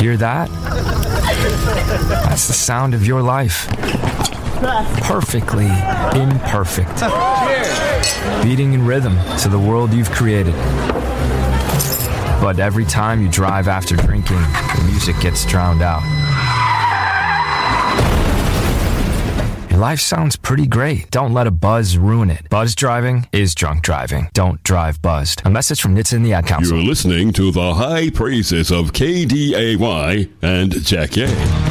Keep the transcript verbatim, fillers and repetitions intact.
Hear that? That's the sound of your life. Perfectly imperfect. Beating in rhythm to the world you've created. But every time you drive after drinking, the music gets drowned out. Your life sounds pretty great. Don't let a buzz ruin it. Buzz driving is drunk driving. Don't drive buzzed. A message from N H T S A and the Ad Council. You're listening to the high praises of K D A Y and Jack A.